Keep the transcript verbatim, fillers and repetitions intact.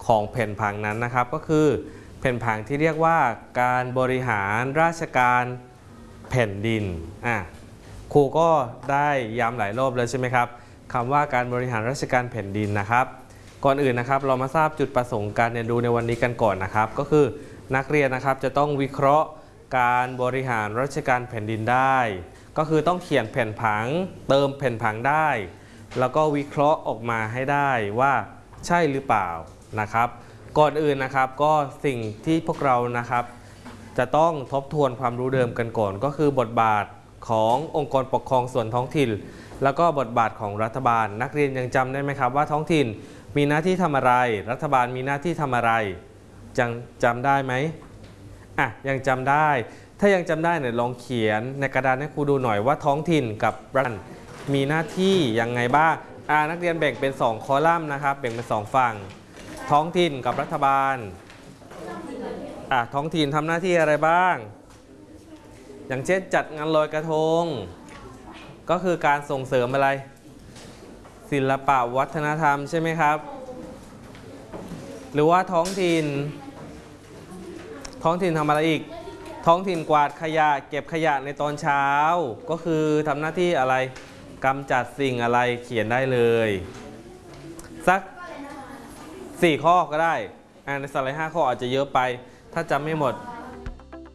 ของแผนผังนั้นนะครับก็คือแผนผังที่เรียกว่าการบริหารราชการแผ่นดินอ่ะครูก็ได้ย้ำหลายรอบแล้วใช่ไหมครับคำว่าการบริหารราชการแผ่นดินนะครับก่อนอื่นนะครับเรามาทราบจุดประสงค์การเรียนรู้ในวันนี้กันก่อนนะครับก็คือนักเรียนนะครับจะต้องวิเคราะห์การบริหารราชการแผ่นดินได้ก็คือต้องเขียนแผนผังเติมแผนผังได้แล้วก็วิเคราะห์ออกมาให้ได้ว่าใช่หรือเปล่านะครับก่อนอื่นนะครับก็สิ่งที่พวกเรานะครับจะต้องทบทวนความรู้เดิมกันก่อนก็คือบทบาทขององค์กรปกครองส่วนท้องถิ่นแล้วก็บทบาทของรัฐบาลนักเรียนยังจำได้ไหมครับว่าท้องถิ่นมีหน้าที่ทำอะไรรัฐบาลมีหน้าที่ทำอะไรยังจำได้ไหมอ่ะยังจำได้ถ้ายังจำได้เนี่ยลองเขียนในกระดานให้ครูดูหน่อยว่าท้องถิ่นกับรัฐมีหน้าที่ยังไงบ้างอ่านักเรียนแบ่งเป็นสองคอลัมน์นะครับแบ่งเป็นสองฝั่งท้องถิ่นกับรัฐบาลอ่ะท้องถิ่นทำหน้าที่อะไรบ้างอย่างเช่นจัดงานลอยกระทงก็คือการส่งเสริมอะไรศิลปะวัฒนธรรมใช่ไหมครับหรือว่าท้องถิ่นท้องถิ่นทำอะไรอีกท้องถิ่นกวาดขยะเก็บขยะในตอนเช้าก็คือทำหน้าที่อะไรกำจัดสิ่งอะไรเขียนได้เลยสักสี่ข้อก็ได้ในสไลด์ห้าข้ออาจจะเยอะไปถ้าจำไม่หมด